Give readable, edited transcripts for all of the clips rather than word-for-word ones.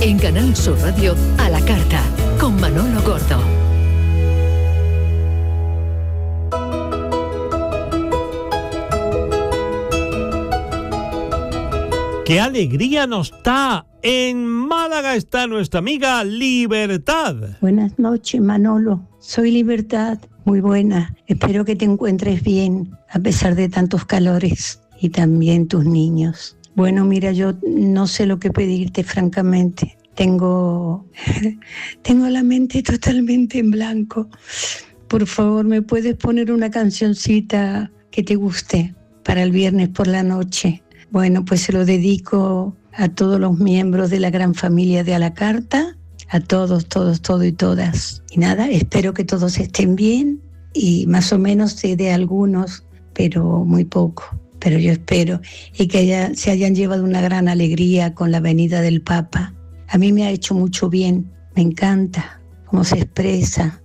En Canal Sur Radio, a la carta, con Manolo Gordo. ¡Qué alegría nos da! En Málaga está nuestra amiga Libertad. Buenas noches, Manolo. Soy Libertad. Muy buena. Espero que te encuentres bien, a pesar de tantos calores. Y también tus niños. Bueno, mira, yo no sé lo que pedirte, francamente. Tengo la mente totalmente en blanco. Por favor, ¿me puedes poner una cancioncita que te guste para el viernes por la noche? Bueno, pues se lo dedico a todos los miembros de la gran familia de A la Carta, a todos y todas. Y nada, espero que todos estén bien y más o menos sé de algunos, pero muy poco. Pero yo espero y que se hayan llevado una gran alegría con la venida del Papa. A mí me ha hecho mucho bien, me encanta cómo se expresa,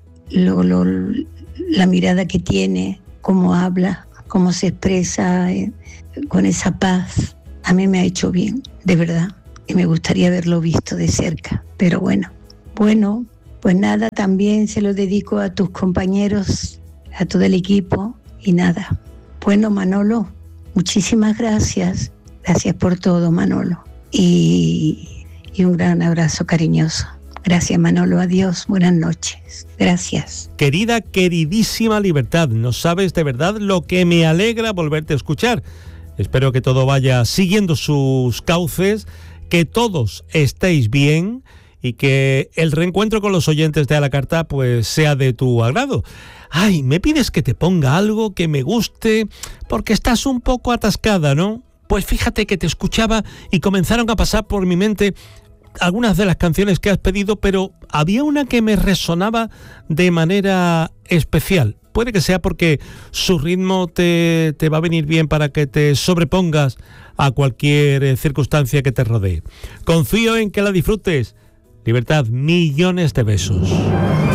la mirada que tiene, cómo habla, cómo se expresa con esa paz. A mí me ha hecho bien, de verdad, y me gustaría haberlo visto de cerca. Pero bueno, pues nada, también se lo dedico a tus compañeros, a todo el equipo, y nada. Bueno, Manolo, muchísimas gracias. Gracias por todo, Manolo. Y un gran abrazo cariñoso. Gracias, Manolo. Adiós. Buenas noches. Gracias. Querida, queridísima Libertad, no sabes de verdad lo que me alegra volverte a escuchar. Espero que todo vaya siguiendo sus cauces, que todos estéis bien y que el reencuentro con los oyentes de A la Carta pues sea de tu agrado. Ay, me pides que te ponga algo que me guste porque estás un poco atascada, ¿no? Pues fíjate que te escuchaba y comenzaron a pasar por mi mente algunas de las canciones que has pedido, pero había una que me resonaba de manera especial. Puede que sea porque su ritmo te va a venir bien para que te sobrepongas a cualquier circunstancia que te rodee. Confío en que la disfrutes. Libertad, millones de besos.